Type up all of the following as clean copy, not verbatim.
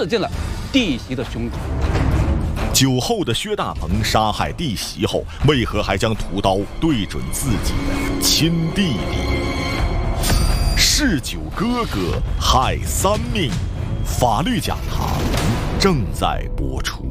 刺进了弟媳的胸口。 酒后的薛大鹏杀害弟媳后，为何还将屠刀对准自己的亲弟弟？嗜酒哥哥害三命，法律讲堂正在播出。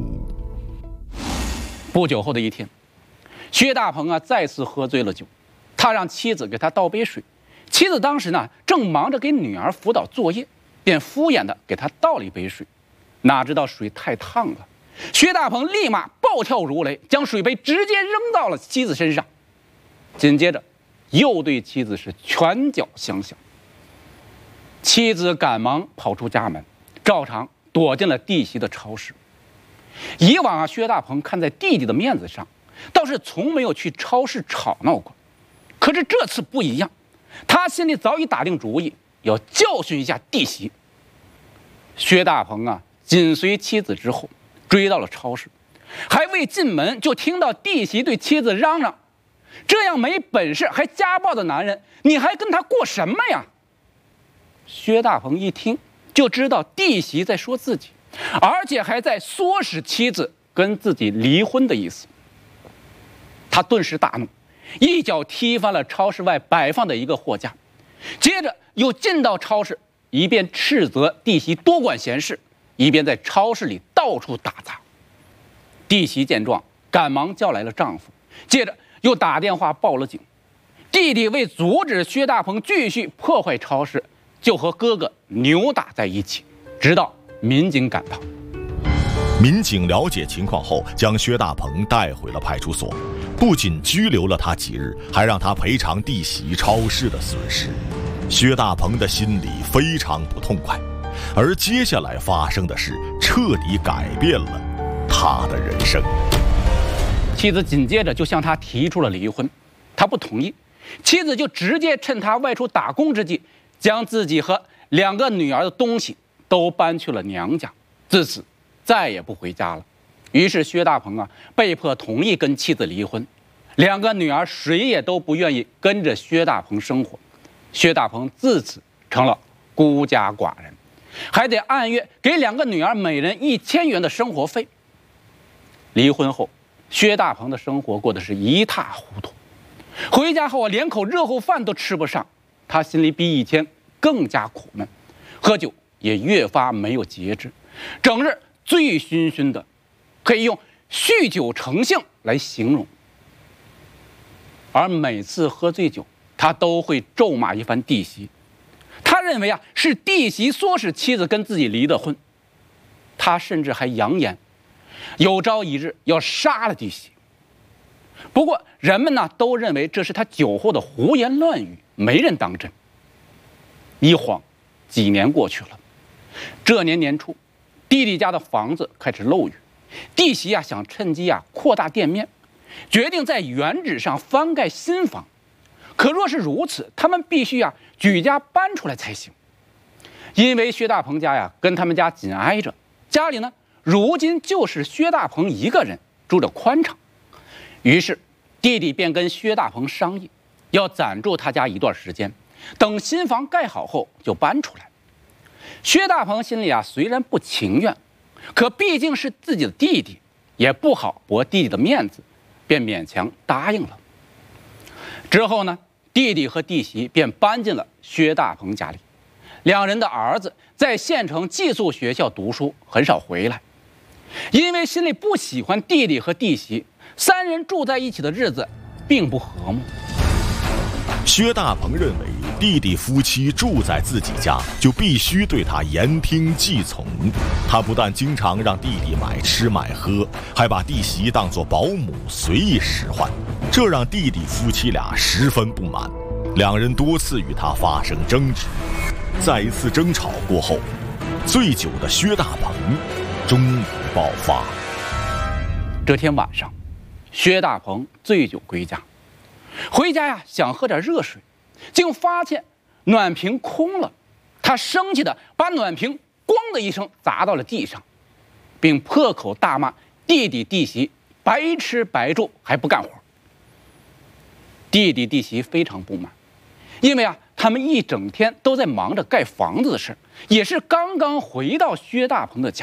不久后的一天，薛大鹏再次喝醉了酒，他让妻子给他倒杯水。妻子当时正忙着给女儿辅导作业，便敷衍地给他倒了一杯水。哪知道水太烫了，薛大鹏立马暴跳如雷，将水杯直接扔到了妻子身上，紧接着又对妻子是拳脚相向。妻子赶忙跑出家门，照常躲进了弟媳的超市。以往薛大鹏看在弟弟的面子上，倒是从没有去超市吵闹过。可是这次不一样，他心里早已打定主意，要教训一下弟媳。薛大鹏紧随妻子之后，追到了超市，还未进门就听到弟媳对妻子嚷嚷：“这样没本事还家暴的男人，你还跟他过什么呀？”薛大鹏一听就知道弟媳在说自己，而且还在唆使妻子跟自己离婚的意思。他顿时大怒，一脚踢翻了超市外摆放的一个货架，接着又进到超市，一边斥责弟媳多管闲事，一边在超市里到处打砸。弟媳见状，赶忙叫来了丈夫，接着又打电话报了警。弟弟为阻止薛大鹏继续破坏超市，就和哥哥扭打在一起，直到民警赶到。 民警了解情况后，将薛大鹏带回了派出所，不仅拘留了他几日，还让他赔偿弟媳超市的损失。薛大鹏的心里非常不痛快，而接下来发生的事彻底改变了他的人生。 妻子紧接着就向他提出了离婚，他不同意，妻子就直接趁他外出打工之际，将自己和2个女儿的东西都搬去了娘家，自此再也不回家了。于是薛大鹏被迫同意跟妻子离婚，2个女儿谁也都不愿意跟着薛大鹏生活，薛大鹏自此成了孤家寡人，还得按月给2个女儿每人1000元的生活费。离婚后，薛大鹏的生活过得是一塌糊涂，回家后连口热乎饭都吃不上，他心里比以前更加苦闷，喝酒也越发没有节制，整日醉醺醺的，可以用酗酒成性来形容。而每次喝醉酒，他都会咒骂一番弟媳，他认为是弟媳唆使妻子跟自己离的婚，他甚至还扬言有朝一日要杀了弟媳。不过人们都认为这是他酒后的胡言乱语，没人当真。一晃几年过去了，这年年初，弟弟家的房子开始漏雨，弟媳想趁机扩大店面，决定在原址上翻盖新房。可若是如此，他们必须举家搬出来才行。因为薛大鹏家跟他们家紧挨着，家里如今就是薛大鹏一个人住着宽敞。于是弟弟便跟薛大鹏商议，要暂住他家一段时间，等新房盖好后就搬出来。薛大鹏心里虽然不情愿，可毕竟是自己的弟弟，也不好驳弟弟的面子，便勉强答应了。之后弟弟和弟媳便搬进了薛大鹏家里，2人的儿子在县城寄宿学校读书，很少回来。因为心里不喜欢弟弟和弟媳，3人住在一起的日子并不和睦。 薛大鹏认为弟弟夫妻住在自己家，就必须对他言听计从。他不但经常让弟弟买吃买喝，还把弟媳当作保姆随意使唤，这让弟弟夫妻俩十分不满，2人多次与他发生争执。在一次争吵过后，醉酒的薛大鹏终于爆发。 这天晚上，薛大鹏醉酒归家，回家想喝点热水，竟发现暖瓶空了。他生气地把暖瓶咣的一声砸到了地上，并破口大骂弟弟弟媳白吃白住还不干活。弟弟弟媳非常不满，因为他们一整天都在忙着盖房子的事，也是刚刚回到薛大鹏的家。